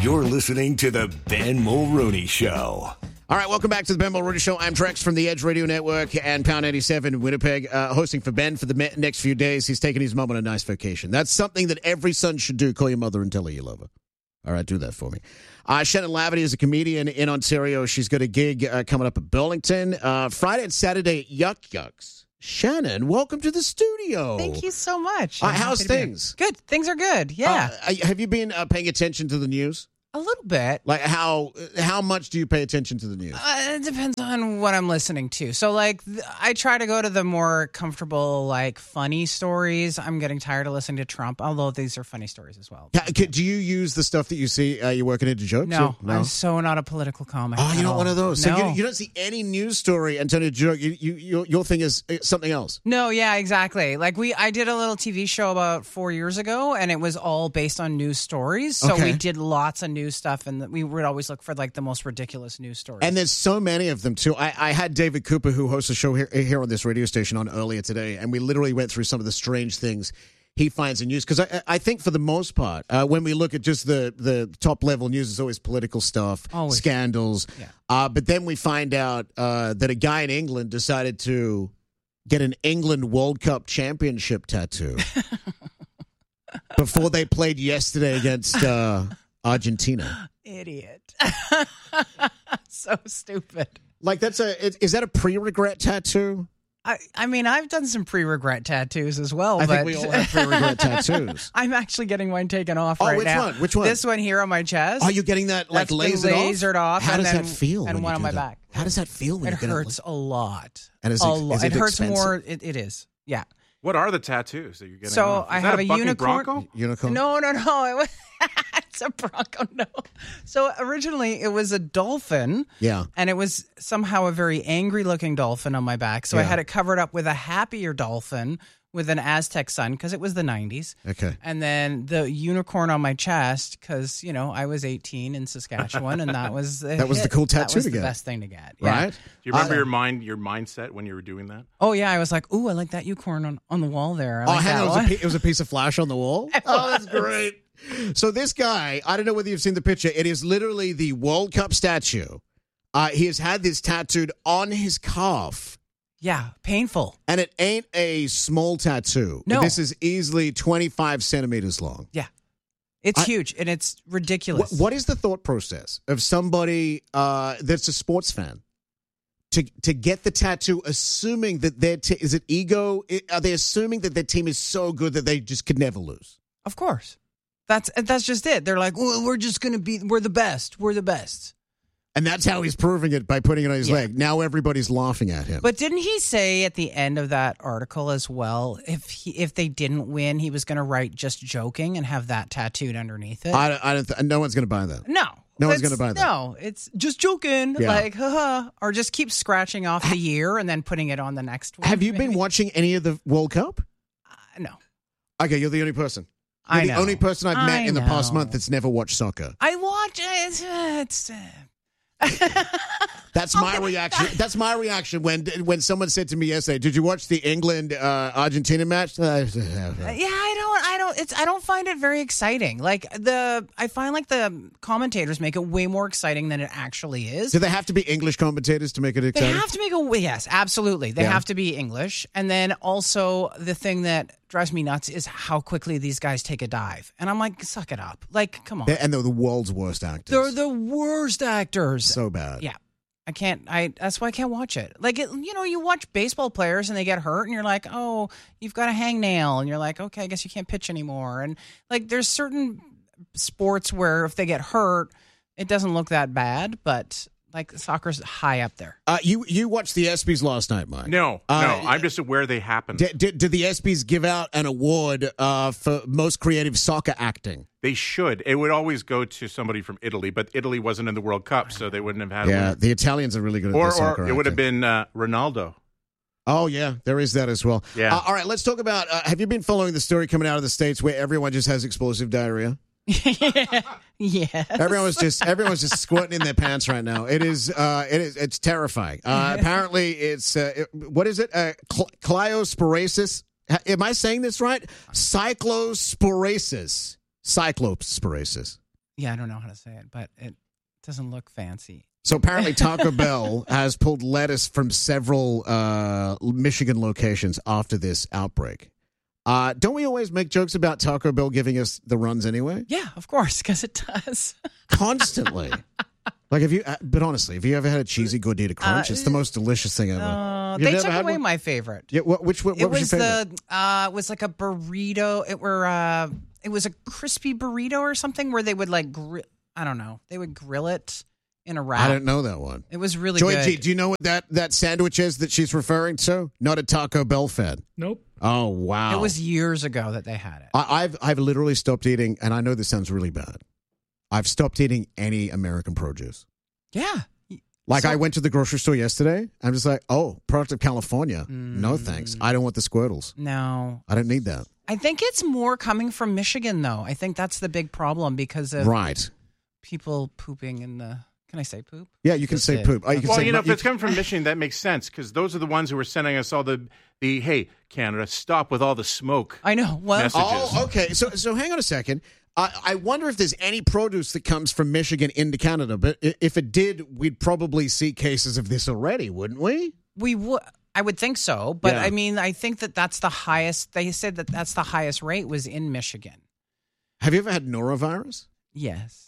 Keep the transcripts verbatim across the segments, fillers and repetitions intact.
You're listening to the Ben Mulrooney Show. All right, welcome back to the Ben Mulrooney Show. I'm Trex from the Edge Radio Network and Pound eighty-seven in Winnipeg, uh, hosting for Ben for the me- next few days. He's taking his mom on a nice vacation. That's something that every son should do. Call your mother and tell her you love her. All right, do that for me. Uh, Shannon Laverty is a comedian in Ontario. She's got a gig uh, coming up at Burlington. Uh, Friday and Saturday at Yuck Yucks. Shannon, welcome to the studio. Thank you so much. Uh, how's things? Good. Things are good. Yeah. Uh, have you been uh, paying attention to the news? A little bit. Like how how much do you pay attention to the news? Uh, it depends on what I'm listening to. So, like, th- I try to go to the more comfortable, like, funny stories. I'm getting tired of listening to Trump, although these are funny stories as well. Ca- ca- Do you use the stuff that you see uh, you're working into jokes? No, no, I'm so not a political comic. Oh, you're not all. one of those. So No. you, you don't see any news story and turn it into a joke. You, you, your, your thing is uh, something else. No, yeah, exactly. Like we, I did a little T V show about four years ago, and it was all based on news stories. So Okay. we did lots of news stuff, and we would always look for like the most ridiculous news stories. And there's so many of them, too. I, I had David Cooper, who hosts a show here, here on this radio station, on earlier today, and we literally went through some of the strange things he finds in news. Because I, I think for the most part, uh, when we look at just the, the top-level news, it's always political stuff, Always. scandals. Yeah. Uh, but then we find out uh, that a guy in England decided to get an England World Cup championship tattoo before they played yesterday against uh, Argentina. Idiot. So stupid. Like, that's a, is is that a pre-regret tattoo? I, I mean, I've done some pre-regret tattoos as well. I but think we all have pre-regret tattoos. I'm actually getting mine taken off Oh, right which now. one? Which one? This one here on my chest. Are you getting that, like, That's been lasered, lasered off? How and does then, that feel? And when one you on do my that? back. How does that feel when It you get hurts a lot. And is a it- lot. is It, it hurts expensive? more. It, it is. Yeah. What are the tattoos that you're getting? So off? Is I that have a, a bucking unicorn. Bronco? Unicorn? No, no, no. It was, it's a Bronco. No. So originally it was a dolphin. Yeah. And it was somehow a very angry looking dolphin on my back. So I Yeah. had it covered up with a happier dolphin with an Aztec sun because it was the nineties. Okay. And then the unicorn on my chest because, you know, I was eighteen in Saskatchewan and that was the That was the hit. cool That tattoo was to the get. best thing to get. Yeah. Right? Do you remember Uh, your mind, your mindset when you were doing that? Oh, yeah. I was like, ooh, I like that unicorn on, on the wall there. I Oh, like hang that on. It was, a, one. pi- it was a piece of flash on the wall? Oh, that's great. So this guy, I don't know whether you've seen the picture. It is literally the World Cup statue. Uh, he has had this tattooed on his calf. Yeah. Painful. And it ain't a small tattoo. No. This is easily twenty-five centimeters long. Yeah. It's I- huge and it's ridiculous. What, what is the thought process of somebody uh, that's a sports fan to to get the tattoo, assuming that their t- is it ego? Are they assuming that their team is so good that they just could never lose? Of course. That's that's just it. They're like, well, we're just going to be, we're the best. We're the best. And that's how he's proving it by putting it on his Yeah. leg. Now everybody's laughing at him. But didn't he say at the end of that article as well, if he, if they didn't win, he was going to write just joking and have that tattooed underneath it? I, don't- I don't. Th- no one's going to buy that. no. No one's It's- gonna buy that. No, it's just joking. Yeah. Like, haha. Or just keep scratching off the year and then putting it on the next one. Have you been maybe. watching any of the World Cup? Uh, no. Okay, you're the only person. You're I the know. only person I've met I in the past know. month that's never watched soccer. I watch it. It's. Uh, That's my reaction. That's my reaction when when someone said to me yesterday, "Did you watch the England uh, Argentina match?" Yeah, I don't. I don't. It's. I don't find it very exciting. Like the. I find like the commentators make it way more exciting than it actually is. Do they have to be English commentators to make it They exciting? have to make a. Yes, absolutely. They Yeah. have to be English, and then also the thing that drives me nuts is how quickly these guys take a dive, and I'm like, suck it up. Like, come on. They're- and they're the world's worst actors. They're the worst actors. so bad. Yeah. I can't, I, that's why I can't watch it. Like, it, you know, you watch baseball players and they get hurt and you're like, oh, you've got a hangnail. And you're like, okay, I guess you can't pitch anymore. And like, there's certain sports where if they get hurt, it doesn't look that bad, but like soccer's high up there. Uh, you you watched the ESPYs last night, Mike? No, Uh, no. I'm just aware they happen. Did, did, did the ESPYs give out an award uh, for most creative soccer acting? They should. It would always go to somebody from Italy, but Italy wasn't in the World Cup, so they wouldn't have had. a Yeah, winner. the Italians are really good at or their soccer or it would have acting. been uh, Ronaldo. Oh, yeah, there is that as well. Yeah. Uh, all right, let's talk about, uh, have you been following the story coming out of the States where everyone just has explosive diarrhea? Yeah. Everyone's just everyone's just squirting in their pants right now. It is uh, it is it's terrifying. Uh, apparently, it's uh, it, what is it? Uh, cl- Clyosporasis. Ha- Am I saying this right? Cyclosporasis. Cyclosporasis. Yeah, I don't know how to say it, but it doesn't look fancy. So apparently Taco Bell has pulled lettuce from several uh, Michigan locations after this outbreak. Uh, don't we always make jokes about Taco Bell giving us the runs anyway? Yeah, of course, because it does. Constantly. Like, have you, uh, but honestly, have you ever had a cheesy Gordita Crunch? Uh, it's the most delicious thing ever. Uh, You've they never took had away one? my favorite. Yeah, what, which what, It was, was your favorite? the uh, it was like a burrito. It were uh, it was a crispy burrito or something where they would like grill. I don't know. They would grill it in a wrap. I don't know that one. It was really Joy good. G, do you know what that, that sandwich is that she's referring to? Not a Taco Bell fan. Nope. Oh, wow. It was years ago that they had it. I, I've I've literally stopped eating, and I know this sounds really bad. I've stopped eating any American produce. Yeah. Like, So- I went to the grocery store yesterday. I'm just like, oh, product of California. No thanks. I don't want the Squirtles. No. I don't need that. I think it's more coming from Michigan, though. I think that's the big problem because of Right. people pooping in the. Can I say poop? Yeah, you can Just say it. poop. Oh, you can Well, say you know, mu- if it's coming from Michigan, that makes sense because those are the ones who were sending us all the, the hey, Canada, stop with all the smoke. I know. Well, Message. Oh, okay. So, so hang on a second. I, I wonder if there's any produce that comes from Michigan into Canada. But i- if it did, we'd probably see cases of this already, wouldn't we? we would. I would think so, but Yeah. I mean, I think that that's the highest. They said that that's the highest rate was in Michigan. Have you ever had norovirus? Yes,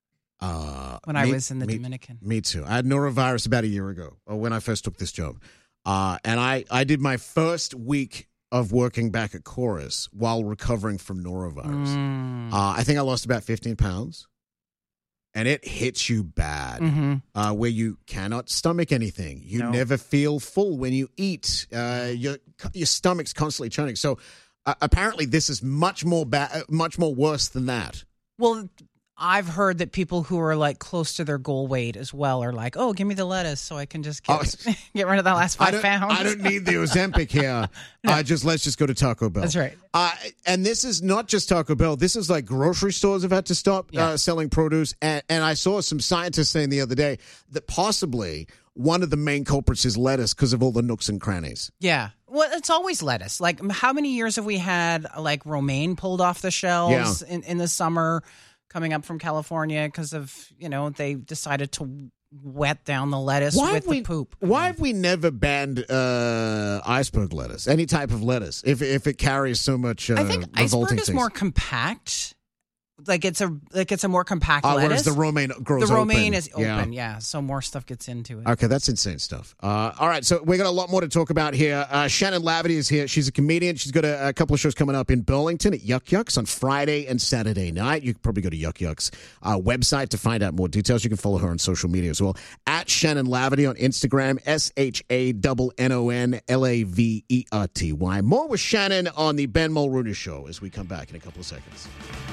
Uh, when I me- was in the me, Dominican. Me too. I had norovirus about a year ago, or when I first took this job. Uh, and I, I did my first week of working back at Chorus while recovering from norovirus. Mm. Uh, I think I lost about fifteen pounds. And it hits you bad, Mm-hmm. uh, where you cannot stomach anything. You No. never feel full when you eat. Uh, your your stomach's constantly churning. So uh, apparently, this is much more bad, much more worse than that. Well, I've heard that people who are like close to their goal weight as well are like, "Oh, give me the lettuce so I can just get, Oh. get rid of that last I five don't, pounds." I don't need the Ozempic here. uh, just let's just go to Taco Bell. That's right. Uh, and this is not just Taco Bell. This is like grocery stores have had to stop Yeah. uh, selling produce. And, and I saw some scientists saying the other day that possibly one of the main culprits is lettuce because of all the nooks and crannies. Yeah. Well, it's always lettuce. Like, how many years have we had like romaine pulled off the shelves in, in the summer coming up from California because of, you know, they decided to wet down the lettuce Why with have we, the poop. Why have we never banned uh, iceberg lettuce, any type of lettuce, if if it carries so much uh, I think revolting iceberg is things? more compact. Like it's a like it's a more compact Uh, lettuce. whereas the romaine grows the romaine open. is open, yeah. So more stuff gets into it. Okay, that's insane stuff. Uh, all right, so we got a lot more to talk about here. Uh, Shannon Laverty is here. She's a comedian. She's got a, a couple of shows coming up in Burlington at Yuck Yucks on Friday and Saturday night. You can probably go to Yuck Yucks uh, website to find out more details. You can follow her on social media as well. At Shannon Laverty on Instagram, S H A N N O N L A V E R T Y. More with Shannon on the Ben Mulrooney Show as we come back in a couple of seconds.